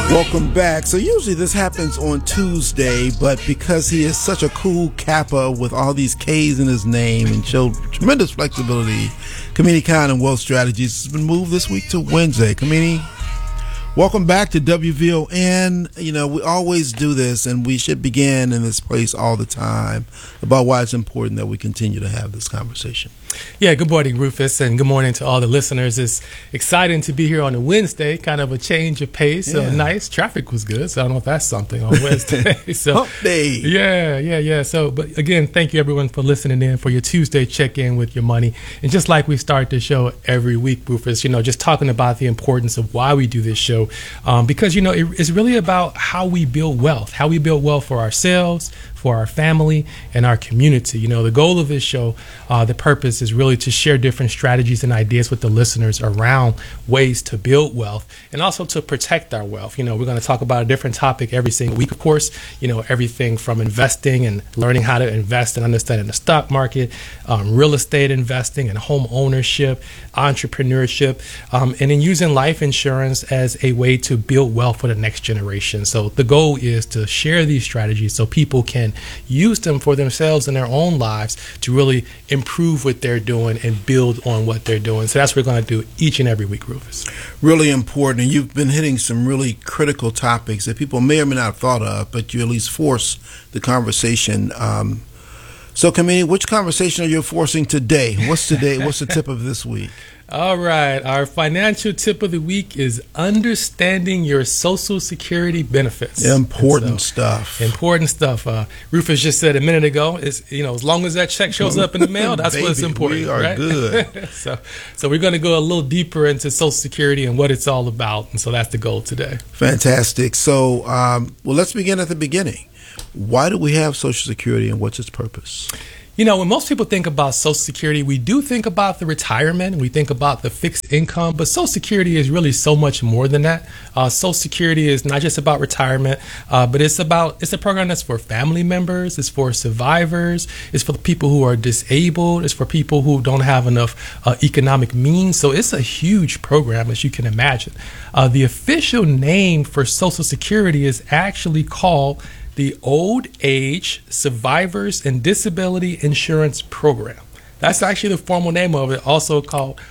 Welcome back. So usually this happens on Tuesday, but because he is such a cool Kappa with all these K's in his name and showed tremendous flexibility, Kamini Khan and Wealth Strategies has been moved this week to Wednesday. Kamini, welcome back to WVON. You know, we always do this, and we should begin in this place all the time about why it's important that we continue to have this conversation. Yeah, good morning, Rufus, and good morning to all the listeners. It's exciting to be here on a Wednesday, kind of a change of pace. Yeah. Nice. Traffic was good, so I don't know if that's something on Wednesday. Hump day. Yeah. So, but again, thank you everyone for listening in for your Tuesday check-in with your money. And just like we start the show every week, Rufus, just talking about the importance of why we do this show, because, it's really about how we build wealth for ourselves, for our family, and our community. The goal of this show, the purpose is really to share different strategies and ideas with the listeners around ways to build wealth and also to protect our wealth. We're going to talk about a different topic every single week, of course, everything from investing and learning how to invest and understanding the stock market, real estate investing and home ownership, entrepreneurship, and then using life insurance as a way to build wealth for the next generation. So the goal is to share these strategies so people can use them for themselves in their own lives to really improve what they're doing and build on what they're doing. So that's what we're going to do each and every week, Rufus. Really important. And you've been hitting some really critical topics that people may or may not have thought of, but you at least force the conversation. So, Kamini, which conversation are you forcing today? What's today? What's the tip of this week? All right. Our financial tip of the week is understanding your Social Security benefits. Important stuff. Rufus just said a minute ago, as long as that check shows up in the mail, that's Baby, what's important. We are right? good. So we're going to go a little deeper into Social Security and what it's all about. And so that's the goal today. Fantastic. So, let's begin at the beginning. Why do we have Social Security and what's its purpose? When most people think about Social Security, we do think about the retirement, we think about the fixed income, but Social Security is really so much more than that. Social Security is not just about retirement, but it's a program that's for family members, it's for survivors, it's for people who are disabled, it's for people who don't have enough economic means. So it's a huge program, as you can imagine. The official name for Social Security is actually called the Old Age Survivors and Disability Insurance Program. That's actually the formal name of it, also called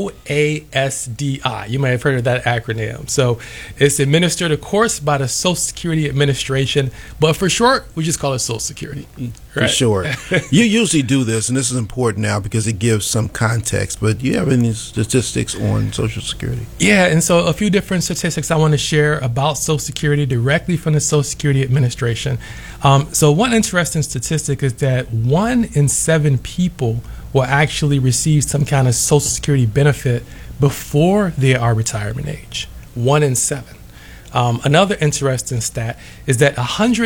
OASDI. You may have heard of that acronym. So it's administered, of course, by the Social Security Administration, but for short, we just call it Social Security. For sure. You usually do this, and this is important now because it gives some context, but do you have any statistics on Social Security? Yeah, and so a few different statistics I want to share about Social Security directly from the Social Security Administration. So one interesting statistic is that 1 in 7 people will actually receive some kind of Social Security benefit before they are retirement age. 1 in 7. Another interesting stat is that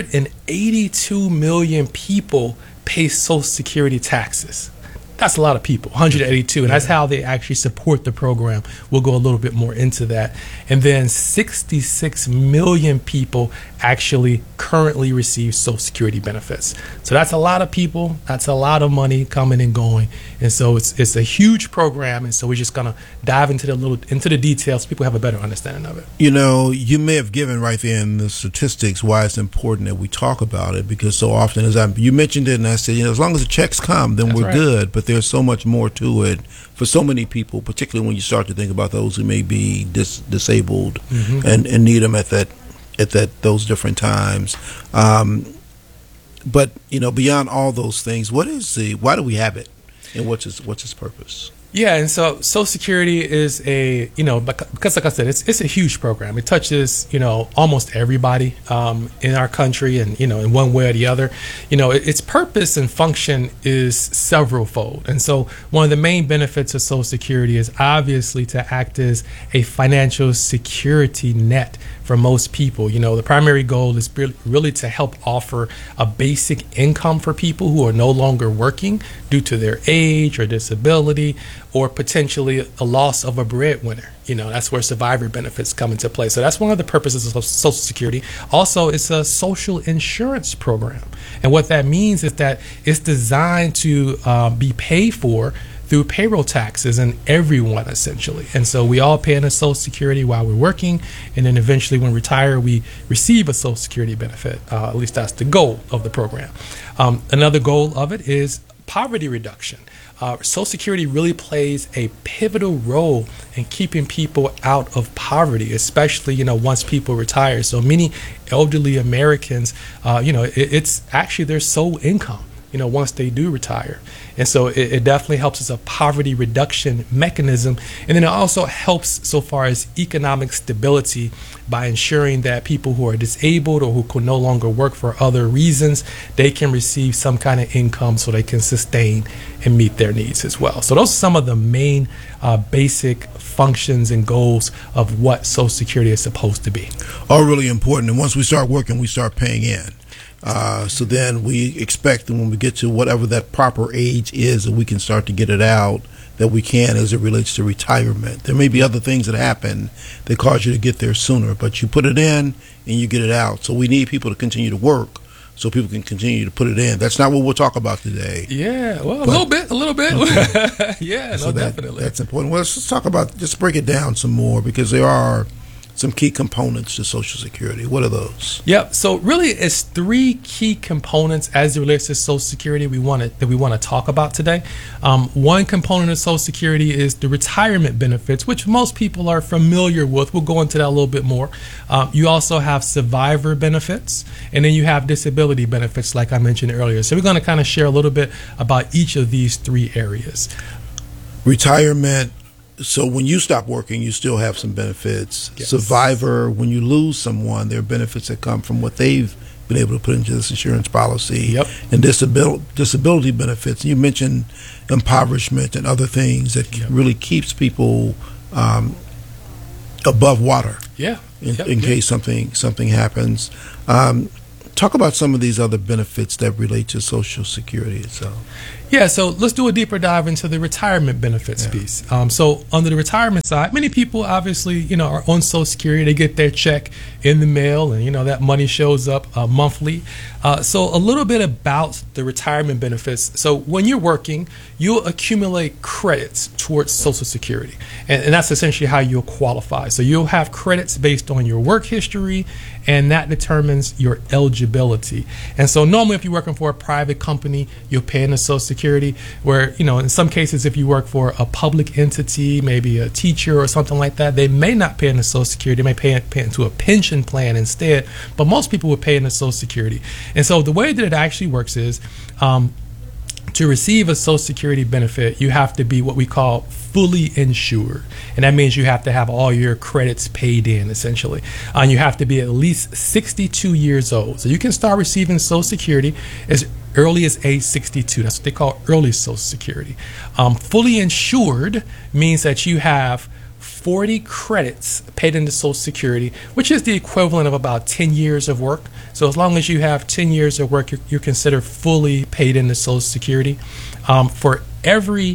182 million people pay Social Security taxes. That's a lot of people, 182, and that's how they actually support the program. We'll go a little bit more into that. And then 66 million people actually currently receive Social Security benefits. So that's a lot of people. That's a lot of money coming and going. And so it's a huge program. And so we're just going to dive into the details so people have a better understanding of it. You may have given right there in the statistics why it's important that we talk about it, because so often, you mentioned it, and I said, as long as the checks come, then we're good. But there's so much more to it for so many people, particularly when you start to think about those who may be disabled and need them at those different times. But beyond all those things, why do we have it, and what's its purpose? Yeah, and so Social Security is because like I said, it's a huge program. It touches, almost everybody in our country, and, in one way or the other. Its purpose and function is several-fold. And so one of the main benefits of Social Security is obviously to act as a financial security net for most people. The primary goal is really to help offer a basic income for people who are no longer working due to their age or disability, or potentially a loss of a breadwinner. That's where survivor benefits come into play. So that's one of the purposes of Social Security. Also, it's a social insurance program. And what that means is that it's designed to be paid for through payroll taxes, and everyone essentially. And so we all pay into Social Security while we're working, and then eventually when we retire, we receive a Social Security benefit. At least that's the goal of the program. Another goal of it is poverty reduction. Social Security really plays a pivotal role in keeping people out of poverty, especially, once people retire. So many elderly Americans, it's actually their sole income, once they do retire. And so it definitely helps as a poverty reduction mechanism. And then it also helps so far as economic stability by ensuring that people who are disabled or who can no longer work for other reasons, they can receive some kind of income so they can sustain and meet their needs as well. So those are some of the main basic functions and goals of what Social Security is supposed to be. All really important. And once we start working, we start paying in. So then we expect that when we get to whatever that proper age is, that we can start to get it out, that we can as it relates to retirement. There may be other things that happen that cause you to get there sooner, but you put it in and you get it out. So we need people to continue to work so people can continue to put it in. That's not what we'll talk about today. Yeah, well, a little bit. Okay. Yeah, so definitely. That's important. Well, let's talk about, just break it down some more, because there are some key components to Social Security. What are those? Yep. So really, it's three key components as it relates to Social Security that we want to talk about today. One component of Social Security is the retirement benefits, which most people are familiar with. We'll go into that a little bit more. You also have survivor benefits, and then you have disability benefits, like I mentioned earlier. So we're going to kind of share a little bit about each of these three areas. Retirement. So when you stop working, you still have some benefits. Yes. Survivor, when you lose someone, there are benefits that come from what they've been able to put into this insurance policy. Yep. And disability benefits. You mentioned impoverishment and other things that really keeps people above water. Yeah. In case something happens. Talk about some of these other benefits that relate to Social Security itself. Yeah, so let's do a deeper dive into the retirement benefits piece. So under the retirement side, many people obviously, are on Social Security. They get their check in the mail, and, that money shows up monthly. So a little bit about the retirement benefits. So when you're working, you'll accumulate credits towards Social Security, and that's essentially how you'll qualify. So you'll have credits based on your work history, and that determines your eligibility. And so normally if you're working for a private company, you'll pay into Social Security, where, in some cases, if you work for a public entity, maybe a teacher or something like that, they may not pay into Social Security. They may pay into a pension plan instead, but most people would pay into Social Security. And so the way that it actually works is, to receive a Social Security benefit, you have to be what we call fully insured. And that means you have to have all your credits paid in, essentially. And you have to be at least 62 years old. So you can start receiving Social Security as early as age 62. That's what they call early Social Security. Fully insured means that you have 40 credits paid into Social Security, which is the equivalent of about 10 years of work. So as long as you have 10 years of work, you're considered fully paid into Social Security. For every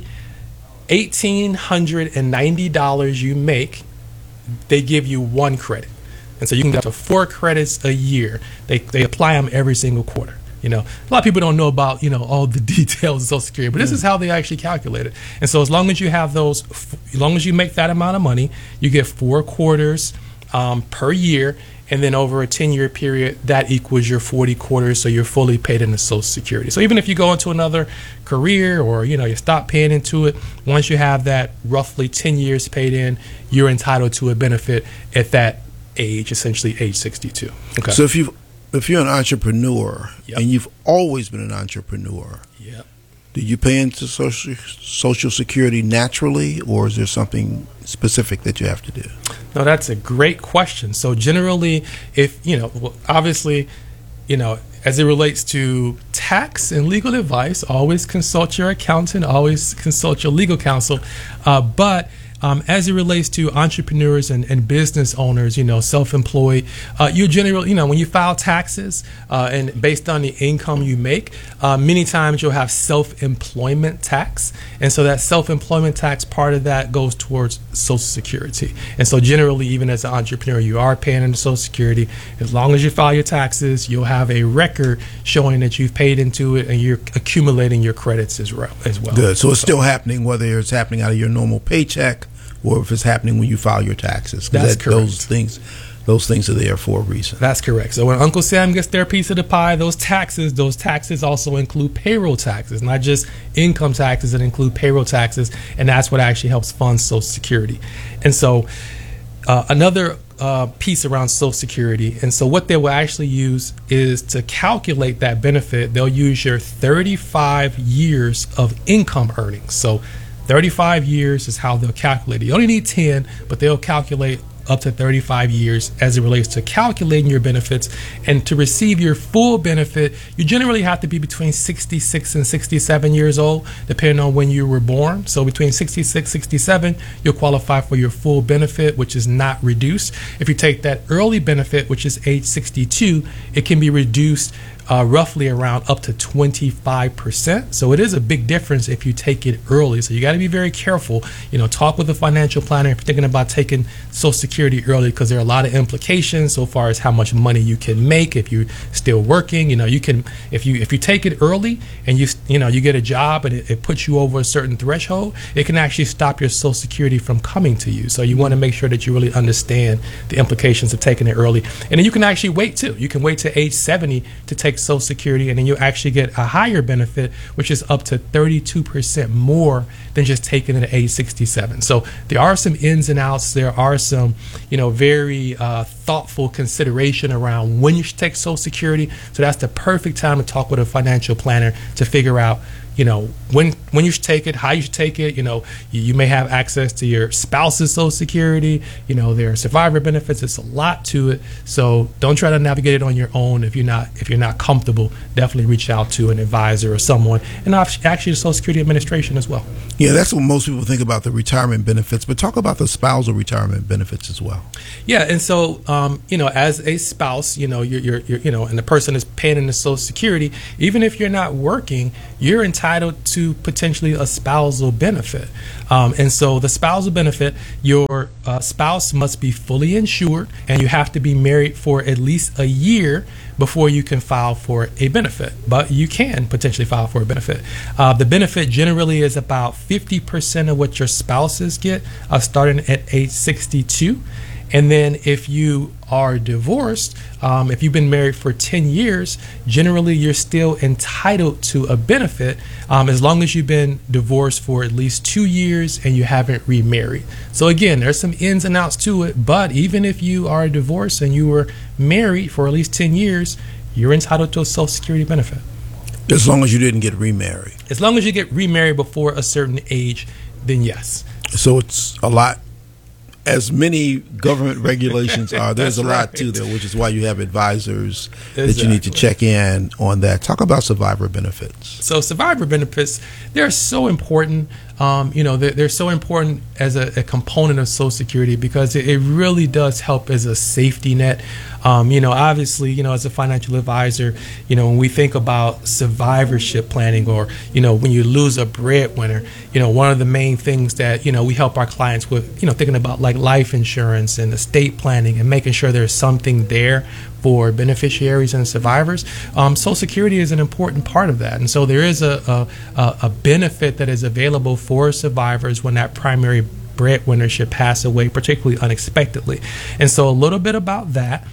$1,890 you make, they give you one credit. And so you can get up to 4 credits a year. They apply them every single quarter. A lot of people don't know about, all the details of Social Security, but this is how they actually calculate it. And so as long as you have those, as long as you make that amount of money, you get 4 quarters per year. And then over a 10-year period, that equals your 40 quarters, so you're fully paid into Social Security. So even if you go into another career or, you stop paying into it, once you have that roughly 10 years paid in, you're entitled to a benefit at that age, essentially age 62. Okay. So if you're an entrepreneur and you've always been an entrepreneur, do you pay into Social Security naturally, or is there something specific that you have to do? No, that's a great question. So generally, if, obviously, as it relates to tax and legal advice, always consult your accountant, always consult your legal counsel. But as it relates to entrepreneurs and business owners, self-employed, you generally, when you file taxes and based on the income you make, many times you'll have self-employment tax. And so that self-employment tax, part of that goes towards Social Security. And so generally, even as an entrepreneur, you are paying into Social Security. As long as you file your taxes, you'll have a record record showing that you've paid into it and you're accumulating your credits as well. Good. So it's still happening, whether it's happening out of your normal paycheck or if it's happening when you file your taxes. That's correct. Those things are there for a reason. That's correct. So when Uncle Sam gets their piece of the pie, those taxes also include payroll taxes, not just income taxes. That include payroll taxes, and that's what actually helps fund Social Security. And so another piece around Social Security, and so what they will actually use is to calculate that benefit. They'll use your 35 years of income earnings. So 35 years is how they'll calculate it. You only need 10, but they'll calculate up to 35 years as it relates to calculating your benefits. And to receive your full benefit, you generally have to be between 66 and 67 years old, depending on when you were born. So between 66, 67, you'll qualify for your full benefit, which is not reduced. If you take that early benefit, which is age 62, it can be reduced roughly around up to 25%. So it is a big difference if you take it early. So you got to be very careful. Talk with a financial planner if you're thinking about taking Social Security early, because there are a lot of implications so far as how much money you can make if you're still working. You can, if you take it early and you get a job and it puts you over a certain threshold, it can actually stop your Social Security from coming to you. So you want to make sure that you really understand the implications of taking it early. And then you can actually wait too. You can wait to age 70 to take Social Security, and then you actually get a higher benefit, which is up to 32% more than just taking it at age 67. So there are some ins and outs. There are some, very thoughtful consideration around when you should take Social Security. So that's the perfect time to talk with a financial planner to figure out, when you should take it, how you should take it. You may have access to your spouse's Social Security. There are survivor benefits. It's a lot to it. So don't try to navigate it on your own. If you're not comfortable, definitely reach out to an advisor or someone, and actually the Social Security Administration as well. Yeah, that's what most people think about, the retirement benefits. But talk about the spousal retirement benefits as well. Yeah, and so as a spouse, you're and the person is paying in the Social Security, even if you're not working, you're entitled to potentially a spousal benefit. And so the spousal benefit, your spouse must be fully insured, and you have to be married for at least a year before you can file for a benefit. But you can potentially file for a benefit. The benefit generally is about 50% of what your spouses get, starting at age 62. And then if you are divorced, if you've been married for 10 years, generally you're still entitled to a benefit as long as you've been divorced for at least 2 years and you haven't remarried. So again, there's some ins and outs to it, but even if you are divorced and you were married for at least 10 years, you're entitled to a Social Security benefit. As long as you didn't get remarried. As long as you get remarried before a certain age, then yes. So it's a lot. As many government regulations are, there's a lot to there, which is why you have advisors that you need to check in on that. Talk about survivor benefits. So survivor benefits, they're so important. They're so important as a component of Social Security because it really does help as a safety net. Obviously, as a financial advisor, when we think about survivorship planning or, when you lose a breadwinner, one of the main things that, we help our clients with, thinking about like life insurance and estate planning and making sure there's something there for beneficiaries and survivors. Social Security is an important part of that. And so there is a benefit that is available for survivors when that primary breadwinner should pass away, particularly unexpectedly. And so a little bit about that.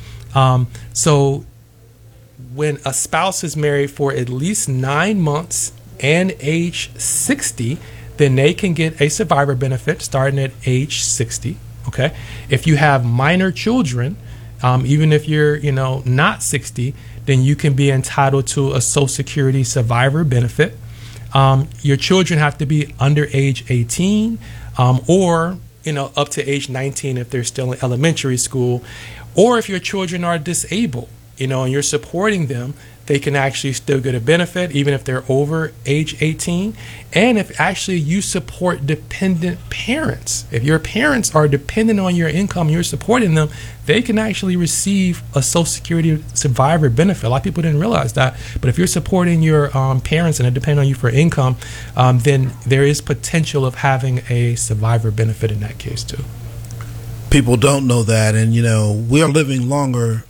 So when a spouse is married for at least 9 months and age 60, then they can get a survivor benefit starting at age 60. Okay. If you have minor children, even if you're, not 60, then you can be entitled to a Social Security survivor benefit. Your children have to be under age 18, or, up to age 19 if they're still in elementary school, or if your children are disabled, and you're supporting them, they can actually still get a benefit even if they're over age 18. And if actually you support dependent parents, if your parents are dependent on your income, you're supporting them, they can actually receive a Social Security survivor benefit. A lot of people didn't realize that, but if you're supporting your parents and they depend on you for income, then there is potential of having a survivor benefit in that case too. People don't know that, and we are living longer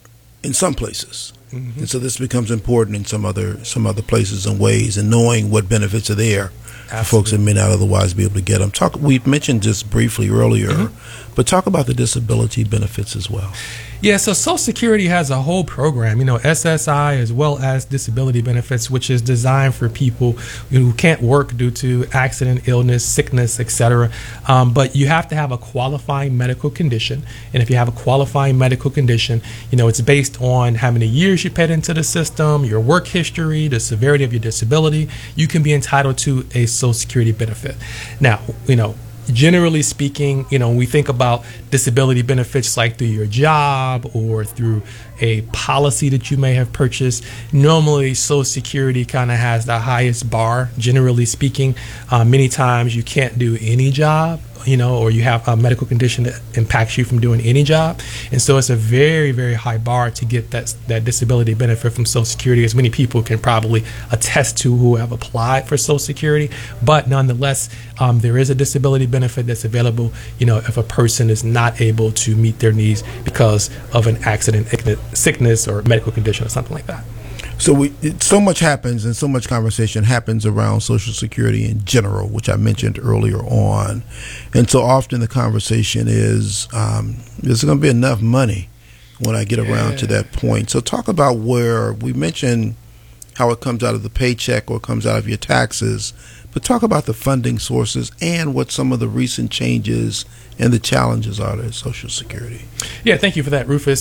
in some places. And so this becomes important in some other places and ways, and knowing what benefits are there for folks that may not otherwise be able to get them. We've mentioned this briefly earlier, but talk about the disability benefits as well. Yeah, so Social Security has a whole program, SSI as well as disability benefits, which is designed for people who can't work due to accident, illness, sickness, etc. But you have to have a qualifying medical condition. And if you have a qualifying medical condition, it's based on how many years you paid into the system, your work history, the severity of your disability. You can be entitled to a Social Security benefit. Now, generally speaking, when we think about disability benefits like through your job or through a policy that you may have purchased, normally Social Security kind of has the highest bar, generally speaking. Many times you can't do any job, or you have a medical condition that impacts you from doing any job. And so it's a very, very high bar to get that disability benefit from Social Security, as many people can probably attest to who have applied for Social Security. But nonetheless, there is a disability benefit that's available, if a person is not able to meet their needs because of an accident, sickness, or medical condition or something like that. So so much happens, and so much conversation happens around Social Security in general, which I mentioned earlier on. And so often the conversation is, there's going to be enough money when I get around to that point. So talk about where we mentioned how it comes out of the paycheck or it comes out of your taxes, but talk about the funding sources and what some of the recent changes and the challenges are to Social Security. Yeah, thank you for that, Rufus.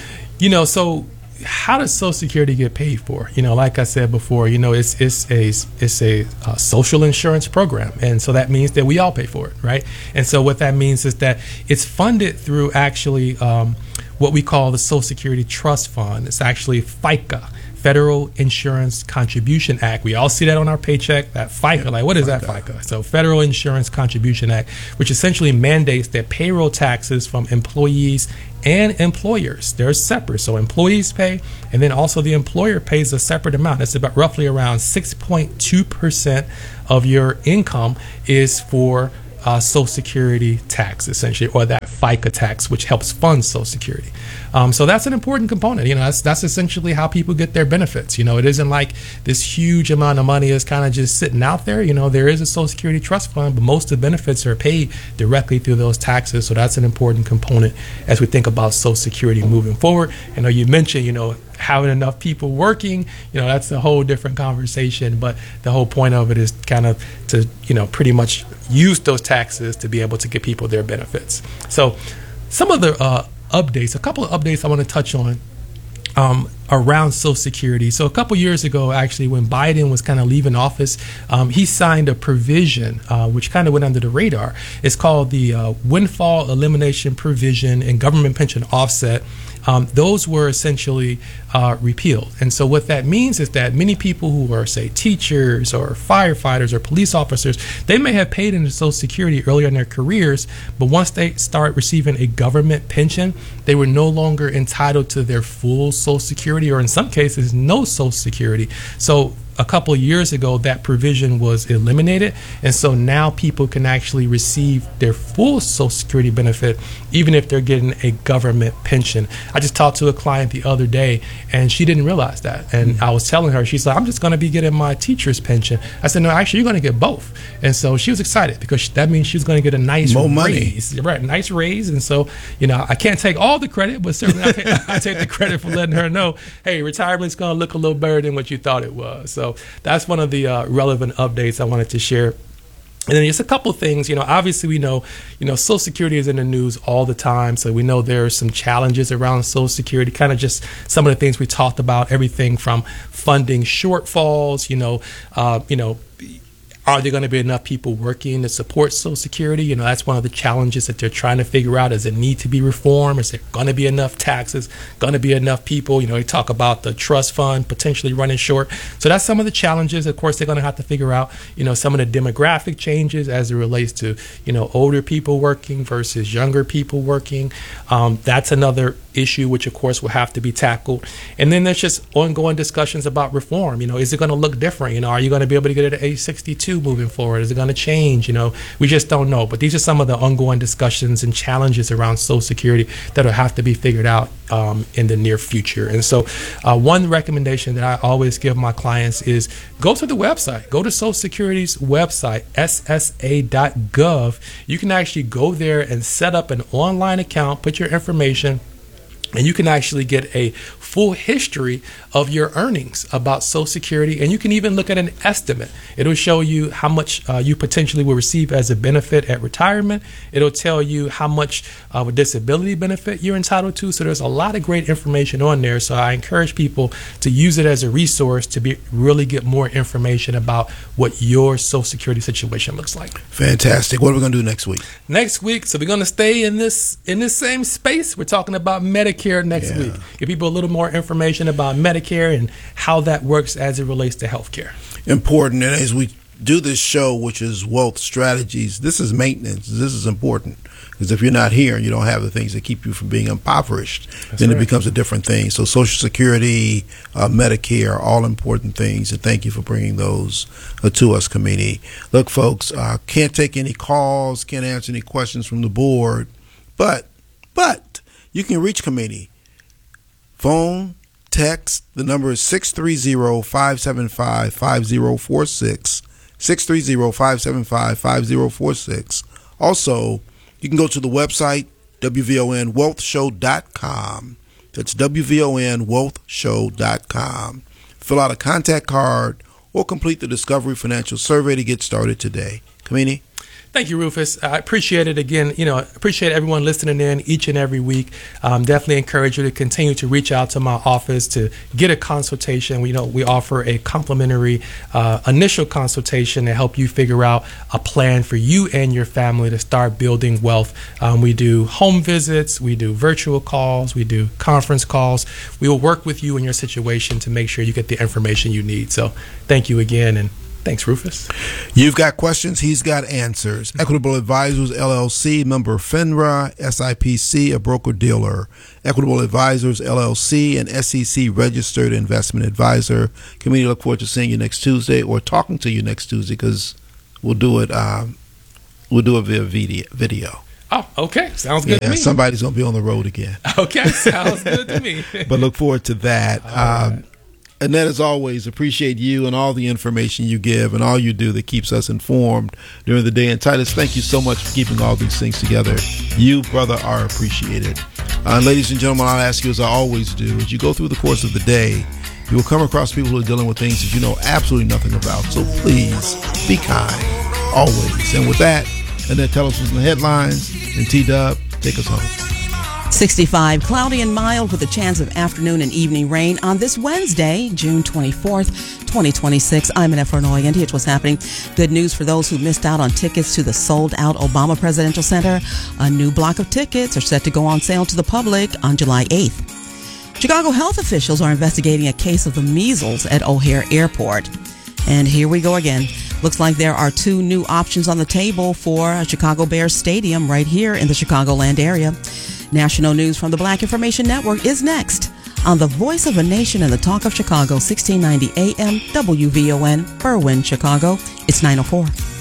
So how does Social Security get paid for? Like I said before, it's a social insurance program, and so that means that we all pay for it, right? And so what that means is that it's funded through actually what we call the Social Security Trust Fund. It's actually FICA, Federal Insurance Contribution Act. We all see that on our paycheck, that FICA. Like, what is that FICA? So Federal Insurance Contribution Act, which essentially mandates that payroll taxes from employees and employers, they're separate. So employees pay, and then also the employer pays a separate amount. That's about roughly around 6.2% of your income is for Social Security tax, essentially, or that FICA tax, which helps fund Social Security. So that's an important component. That's essentially how people get their benefits. It isn't like this huge amount of money is kind of just sitting out there. There is a Social Security trust fund, but most of the benefits are paid directly through those taxes. So that's an important component as we think about Social Security moving forward. You mentioned, having enough people working, that's a whole different conversation. But the whole point of it is kind of to, pretty much use those taxes to be able to get people their benefits. So some of the updates, a couple of updates I want to touch on around Social Security. So a couple years ago, actually, when Biden was kind of leaving office, he signed a provision which kind of went under the radar. It's called the Windfall Elimination Provision and Government Pension Offset. Those were essentially repealed. And so what that means is that many people who are, say, teachers or firefighters or police officers, they may have paid into Social Security earlier in their careers, but once they start receiving a government pension, they were no longer entitled to their full Social Security, or in some cases, no Social Security. So a couple of years ago, that provision was eliminated, and so now people can actually receive their full Social Security benefit even if they're getting a government pension. I just talked to a client the other day, and she didn't realize that, and I was telling her, she's like, I'm just going to be getting my teacher's pension. I said, no, actually, you're going to get both. And so she was excited because that means she's going to get a nice raise, right? Nice raise. And so, I can't take all the credit, but certainly I take the credit for letting her know, hey, retirement's going to look a little better than what you thought it was. So that's one of the relevant updates I wanted to share. And then just a couple of things, obviously we know, Social Security is in the news all the time. So we know there are some challenges around Social Security, kind of just some of the things we talked about, everything from funding shortfalls, are there going to be enough people working to support Social Security? That's one of the challenges that they're trying to figure out. Does it need to be reformed? Is there going to be enough taxes? Going to be enough people? They talk about the trust fund potentially running short. So that's some of the challenges. Of course, they're going to have to figure out, some of the demographic changes as it relates to, older people working versus younger people working. That's another issue, which of course will have to be tackled. And then there's just ongoing discussions about reform. Is it going to look different? Are you going to be able to get it at age 62 moving forward? Is it going to change? We just don't know. But these are some of the ongoing discussions and challenges around Social Security that will have to be figured out in the near future. And so one recommendation that I always give my clients is go to the website. Go to Social Security's website, ssa.gov. You can actually go there and set up an online account, put your information, and you can actually get a full history of your earnings about Social Security, and you can even look at an estimate. It'll show you how much you potentially will receive as a benefit at retirement. It'll tell you how much of a disability benefit you're entitled to. So there's a lot of great information on there. So I encourage people to use it as a resource to really get more information about what your Social Security situation looks like. Fantastic. What are we going to do next week? Next week, so we're going to stay in this same space. We're talking about Medicare next week. Give people a little more information about Medicare and how that works as it relates to healthcare. Important. And as we do this show, which is Wealth Strategies, this is maintenance. This is important. Because if you're not here and you don't have the things that keep you from being impoverished, then it becomes a different thing. So Social Security, Medicare, all important things. And thank you for bringing those to us, Kamini. Look, folks, can't take any calls, can't answer any questions from the board, but you can reach Kamini. Phone, text, the number is 630-575-5046, 630-575-5046. Also, you can go to the website, WVONwealthshow.com. That's WVONwealthshow.com. Fill out a contact card or complete the Discovery Financial Survey to get started today. Kamini? Thank you, Rufus. I appreciate it again. Appreciate everyone listening in each and every week. Definitely encourage you to continue to reach out to my office to get a consultation. We offer a complimentary initial consultation to help you figure out a plan for you and your family to start building wealth. We do home visits, we do virtual calls, we do conference calls. We will work with you in your situation to make sure you get the information you need. So thank you again, and thanks, Rufus. You've got questions, he's got answers. Equitable Advisors, LLC, member FINRA, SIPC, a broker-dealer. Equitable Advisors, LLC, an SEC registered investment advisor. Committee, look forward to seeing you next Tuesday or talking to you next Tuesday because we'll do it via video. Oh, okay. Sounds good to me. Somebody's going to be on the road again. Okay, sounds good to me. But look forward to that. Right. Annette, as always, appreciate you and all the information you give and all you do that keeps us informed during the day. And Titus, thank you so much for keeping all these things together. You, brother, are appreciated. Ladies and gentlemen, I'll ask you, as I always do, as you go through the course of the day, you will come across people who are dealing with things that you know absolutely nothing about. So please be kind, always. And with that, Annette, tell us what's in the headlines. And T-Dub, take us home. 65, cloudy and mild with a chance of afternoon and evening rain on this Wednesday, June 24th, 2026. I'm Annette Fernoy, and here's what's happening. Good news for those who missed out on tickets to the sold-out Obama Presidential Center. A new block of tickets are set to go on sale to the public on July 8th. Chicago health officials are investigating a case of the measles at O'Hare Airport. And here we go again. Looks like there are two new options on the table for Chicago Bears Stadium right here in the Chicagoland area. National news from the Black Information Network is next on the Voice of a Nation and the Talk of Chicago, 1690 AM, WVON, Berwyn, Chicago. It's 9:04.